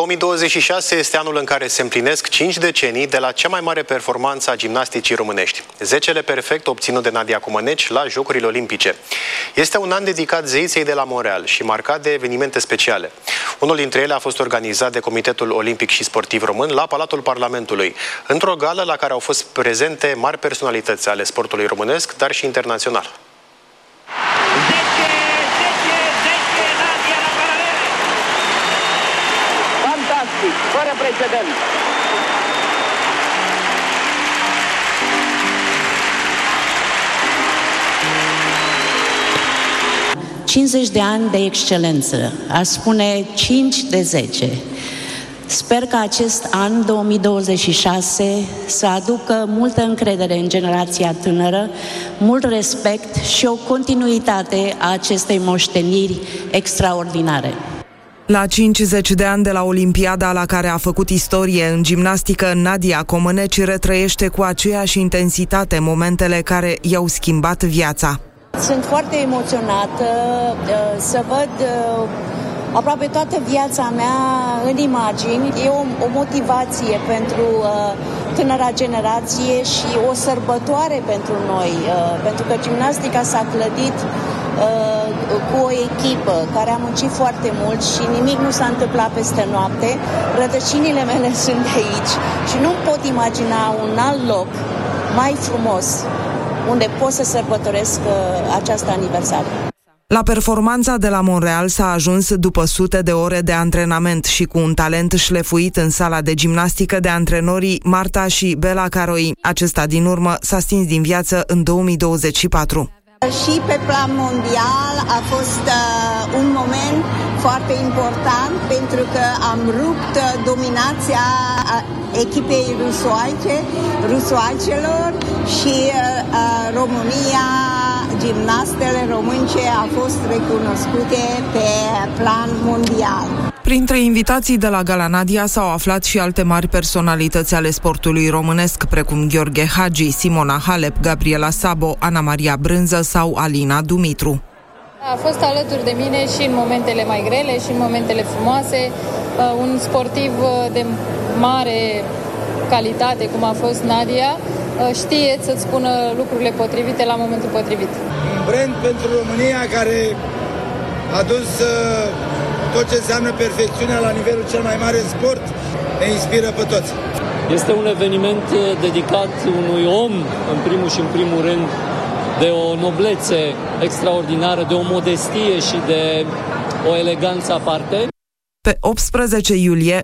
2026 este anul în care se împlinesc 5 decenii de la cea mai mare performanță a gimnasticii românești. 10-le perfect obținut de Nadia Comăneci la Jocurile Olimpice. Este un an dedicat zeiței de la Montreal și marcat de evenimente speciale. Unul dintre ele a fost organizat de Comitetul Olimpic și Sportiv Român la Palatul Parlamentului, într-o gală la care au fost prezente mari personalități ale sportului românesc, dar și internațional. Fără precedent. ...50 de ani de excelență, aș spune 5 de 10. Sper că acest an, 2026, să aducă multă încredere în generația tânără, mult respect și o continuitate a acestei moșteniri extraordinare. La 50 de ani de la Olimpiada la care a făcut istorie în gimnastică, Nadia Comăneci retrăiește cu aceeași intensitate momentele care i-au schimbat viața. Sunt foarte emoționată să văd aproape toată viața mea în imagini. E o motivație pentru tânăra generație și o sărbătoare pentru noi, pentru că gimnastica s-a clădit cu o echipă care a muncit foarte mult și nimic nu s-a întâmplat peste noapte. Rădăcinile mele sunt de aici și nu pot imagina un alt loc mai frumos unde pot să sărbătoresc această aniversare. La performanța de la Montreal s-a ajuns după sute de ore de antrenament și cu un talent șlefuit în sala de gimnastică de antrenorii Marta și Bela Caroi. Acesta din urmă s-a stins din viață în 2024. Și pe plan mondial a fost un moment foarte important pentru că am rupt dominația echipei rusoaicelor și România, gimnastele românce au fost recunoscute pe plan mondial. Printre invitații de la Gala Nadia s-au aflat și alte mari personalități ale sportului românesc, precum Gheorghe Hagi, Simona Halep, Gabriela Szabo, Ana Maria Brânză sau Alina Dumitru. A fost alături de mine și în momentele mai grele și în momentele frumoase, un sportiv de mare calitate, cum a fost Nadia, știe să-ți spună lucrurile potrivite la momentul potrivit. Un brand pentru România care a dus tot ce înseamnă perfecțiunea la nivelul cel mai mare în sport, ne inspiră pe toți. Este un eveniment dedicat unui om, în primul și în primul rând, de o noblețe extraordinară, de o modestie și de o eleganță aparte. Pe 18 iulie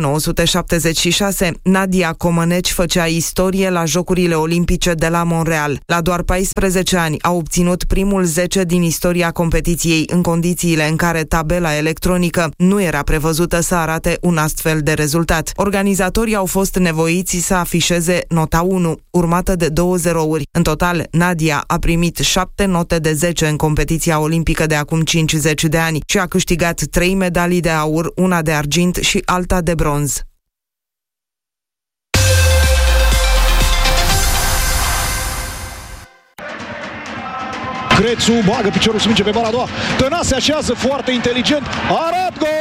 1976, Nadia Comăneci făcea istorie la Jocurile Olimpice de la Montreal. La doar 14 ani a obținut primul 10 din istoria competiției în condițiile în care tabela electronică nu era prevăzută să arate un astfel de rezultat. Organizatorii au fost nevoiți să afișeze nota 1, urmată de 2 zerouri. În total, Nadia a primit 7 note de 10 în competiția olimpică de acum 50 de ani și a câștigat 3 medalii de aur, una de argint și alta de bronz. Crețu bagă piciorul sub minge pe bara a doua. Tănase așează foarte inteligent. Arat gol!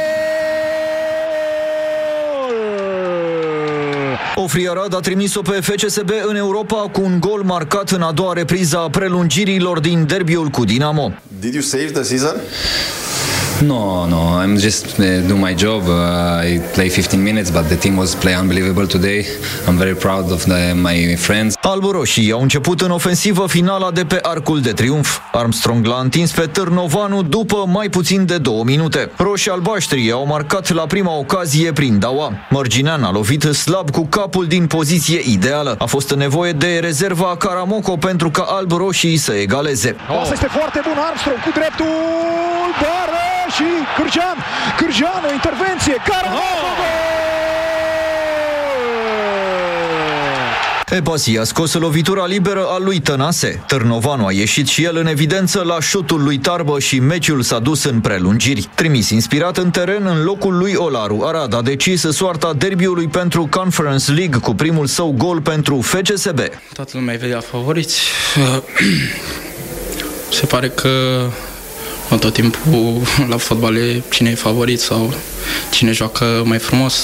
Ofri Arad a trimis-o pe FCSB în Europa cu un gol marcat în a doua repriză a prelungirilor din derbiul cu Dinamo. Did you save the season? No, I'm just doing my job. I play 15 minutes, but the team was playing unbelievable today. I'm very proud of my friends. Albo-roșii au început în ofensivă finala de pe Arcul de Triunf. Armstrong l-a întins pe Târnovanu după mai puțin de 2 minute. Roșii-albaștri au marcat la prima ocazie prin Daua. Mărginean a lovit slab cu capul din poziție ideală. A fost nevoie de rezerva Caramoco pentru ca alb-roșii să egaleze. Asta este foarte bun, Armstrong cu dreptul, bară și Cârjean, o intervenție, Caramoco! Epasi a scos lovitura liberă a lui Tănase. Târnovanu a ieșit și el în evidență la șutul lui Tarbă și meciul s-a dus în prelungiri. Trimis inspirat în teren în locul lui Olaru, Arad a decis soarta derbiului pentru Conference League cu primul său gol pentru FCSB. Toată lumea îi vedea favoriți. Se pare că Tot timpul la fotbal e cine e favorit sau cine joacă mai frumos.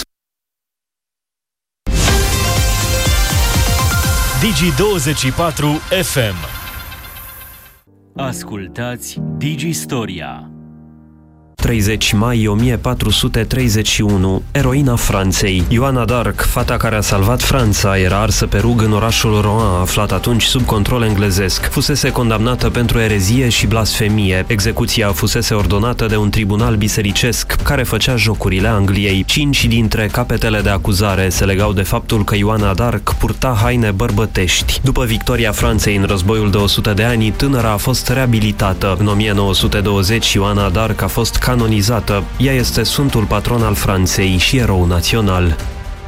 Digi24 FM. Ascultați Digistoria. 30 mai 1431, eroina Franței. Ioana d'Arc, fata care a salvat Franța, era arsă pe rug în orașul Rouen, aflat atunci sub control englezesc. Fusese condamnată pentru erezie și blasfemie. Execuția fusese ordonată de un tribunal bisericesc care făcea jocurile Angliei. 5 dintre capetele de acuzare se legau de faptul că Ioana d'Arc purta haine bărbătești. După victoria Franței în războiul de 100 de ani, tânăra a fost reabilitată. În 1920, Ioana d'Arc a fost canonizată. Ea este sfântul patron al Franței și erou național.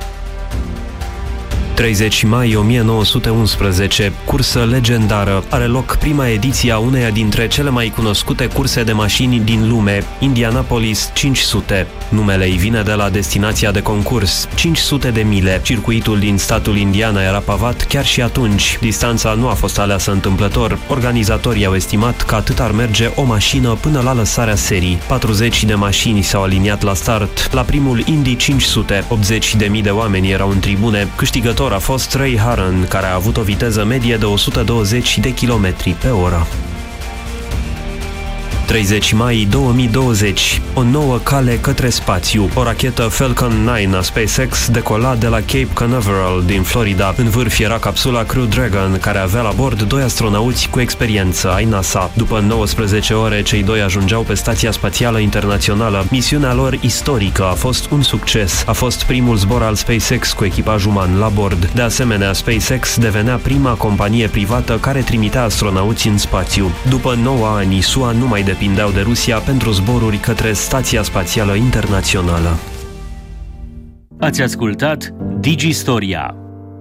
30 mai 1911, cursă legendară. Are loc prima ediție a uneia dintre cele mai cunoscute curse de mașini din lume, Indianapolis 500. Numele îi vine de la destinația de concurs, 500 de mile. Circuitul din statul Indiana era pavat chiar și atunci. Distanța nu a fost aleasă întâmplător. Organizatorii au estimat că atât ar merge o mașină până la lăsarea serii. 40 de mașini s-au aliniat la start. La primul Indy 500, 80.000 de oameni erau în tribune. Câștigător a fost Ray Harron, care a avut o viteză medie de 120 de km pe oră. 30 mai 2020, o nouă cale către spațiu. O rachetă Falcon 9 a SpaceX decola de la Cape Canaveral din Florida. În vârf era capsula Crew Dragon, care avea la bord 2 astronauți cu experiență ai NASA. După 19 ore, cei doi ajungeau pe Stația Spațială Internațională. Misiunea lor istorică a fost un succes. A fost primul zbor al SpaceX cu echipaj uman la bord. De asemenea, SpaceX devenea prima companie privată care trimitea astronauți în spațiu. După 9 ani, SUA nu mai depindeau de Rusia pentru zboruri către Stația Spațială Internațională. Ați ascultat Digistoria.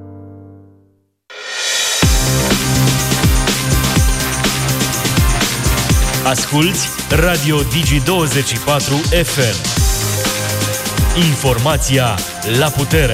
Asculți Radio Digi24 FM. Informația la putere.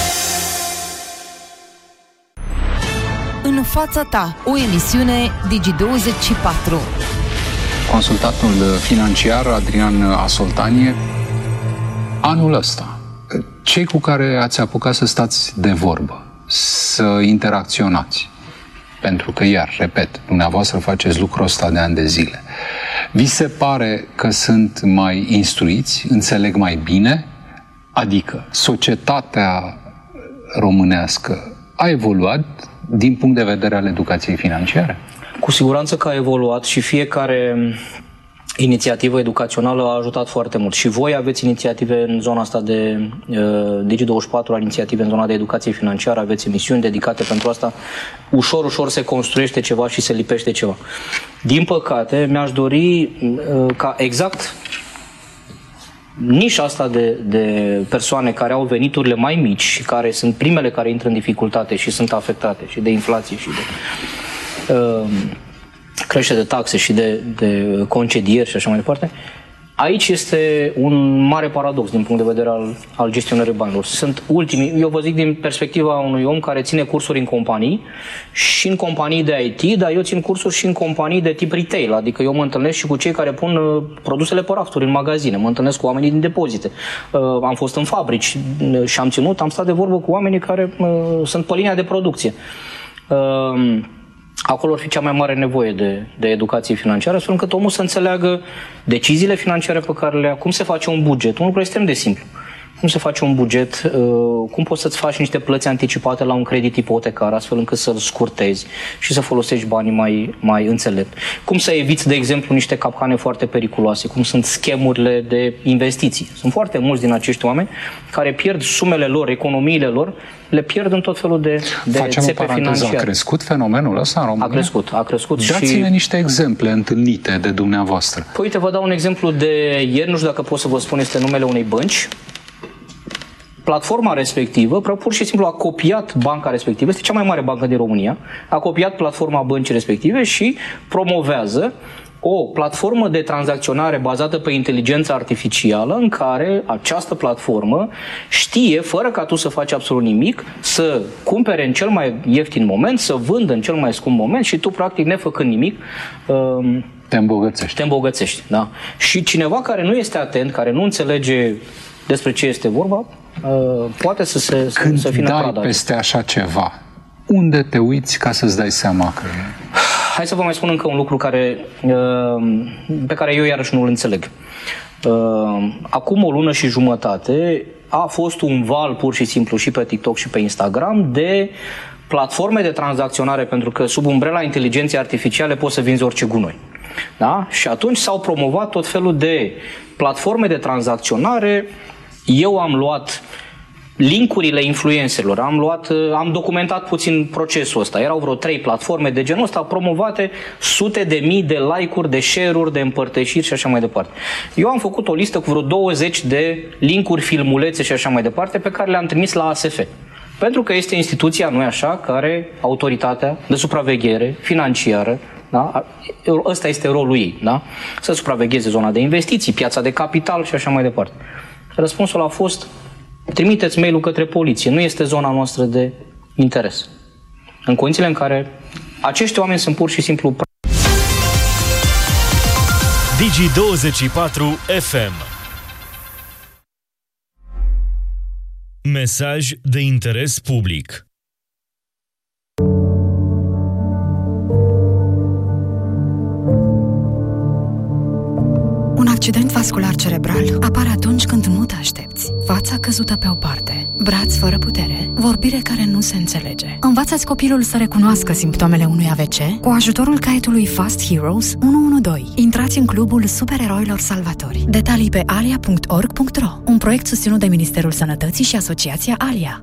În fața ta, o emisiune Digi24. Consultatul financiar Adrian Asoltanie, anul ăsta, cei cu care ați apucat să stați de vorbă, să interacționați, pentru că, iar, repet, dumneavoastră faceți lucrul ăsta de ani de zile, vi se pare că sunt mai instruiți, înțeleg mai bine? Adică societatea românească a evoluat din punct de vedere al educației financiare? Cu siguranță că a evoluat și fiecare inițiativă educațională a ajutat foarte mult. Și voi aveți inițiative în zona asta de Digi24, are inițiative în zona de educație financiară, aveți emisiuni dedicate pentru asta. Ușor, ușor se construiește ceva și se lipește ceva. Din păcate, mi-aș dori ca exact nișa asta de persoane care au veniturile mai mici și care sunt primele care intră în dificultate și sunt afectate și de inflație și de creștere de taxe și de concedieri și așa mai departe. Aici este un mare paradox din punct de vedere al gestionării banilor. Sunt ultimii, eu vă zic din perspectiva unui om care ține cursuri în companii și în companii de IT, dar eu țin cursuri și în companii de tip retail, adică eu mă întâlnesc și cu cei care pun produsele pe rafturi în magazine, mă întâlnesc cu oamenii din depozite. Am fost în fabrici și am stat de vorbă cu oamenii care sunt pe linia de producție. Acolo ar fi cea mai mare nevoie de educație financiară, astfel încât omul să înțeleagă deciziile financiare pe care le ia, cum se face un buget. Un lucru extrem de simplu. Cum se face un buget, cum poți să-ți faci niște plăți anticipate la un credit ipotecar, astfel încât să-l scurtezi și să folosești banii mai înțelept. Cum să eviți, de exemplu, niște capcane foarte periculoase, cum sunt schemurile de investiții. Sunt foarte mulți din acești oameni care pierd sumele lor, economiile lor, le pierd în tot felul de țepe financiare. A crescut fenomenul ăsta în România? A crescut. Dați-ne niște exemple întâlnite de dumneavoastră. Păi uite, vă dau un exemplu de ieri, nu știu dacă pot să vă spun, este numele unei bănci. Platforma respectivă, pur și simplu a copiat banca respectivă, este cea mai mare bancă din România, a copiat platforma băncii respective și promovează o platformă de tranzacționare bazată pe inteligență artificială în care această platformă știe, fără ca tu să faci absolut nimic, să cumpere în cel mai ieftin moment, să vândă în cel mai scump moment și tu, practic, nefăcând nimic, Te îmbogățești. Te îmbogățești, da. Și cineva care nu este atent, care nu înțelege despre ce este vorba, poate să fie Când dai peste așa ceva, unde te uiți ca să-ți dai seama că... Hai să vă mai spun încă un lucru pe care eu iarăși nu-l înțeleg. Acum o lună și jumătate a fost un val pur și simplu și pe TikTok și pe Instagram de platforme de tranzacționare, pentru că sub umbrela inteligenței artificiale poți să vinzi orice gunoi. Da? Și atunci s-au promovat tot felul de platforme de tranzacționare. Eu am luat linkurile influencerilor, am documentat puțin procesul ăsta. Erau vreo 3 platforme de genul ăsta promovate, sute de mii de like-uri, de share-uri, de împărtășiri și așa mai departe. Eu am făcut o listă cu vreo 20 de linkuri, filmulețe și așa mai departe pe care le-am trimis la ASF. Pentru că este instituția, nu-i așa, care autoritatea de supraveghere financiară, da? Ăsta este rolul ei, da? Să supravegheze zona de investiții, piața de capital și așa mai departe. Răspunsul a fost: trimiteți mail-ul către poliție, nu este zona noastră de interes. În condițiile în care acești oameni sunt pur și simplu... Digi24 FM. Mesaj de interes public. Un accident vascular cerebral apare atunci când nu te aștepți. Fața căzută pe o parte, braț fără putere, vorbire care nu se înțelege. Învață-ți copilul să recunoască simptomele unui AVC cu ajutorul caietului Fast Heroes 112. Intrați în clubul supereroilor salvatori. Detalii pe alia.org.ro. Un proiect susținut de Ministerul Sănătății și Asociația Alia.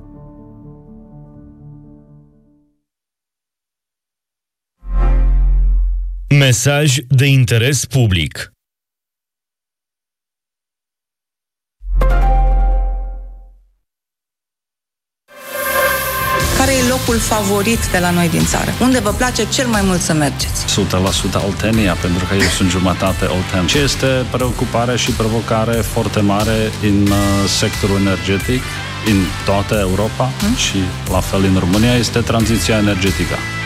Mesaj de interes public. Care e locul favorit de la noi din țară? Unde vă place cel mai mult să mergeți? 100% Oltenia, pentru că eu sunt jumătate olten. Ce este preocupare și provocare foarte mare în sectorul energetic în toată Europa și la fel în România este tranziția energetică.